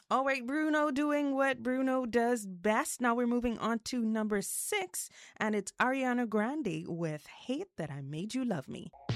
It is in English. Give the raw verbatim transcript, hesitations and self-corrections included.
All right, Bruno doing what Bruno does best. Now we're moving on to number six, and it's Ariana Grande with Hate That I Made You Love Me.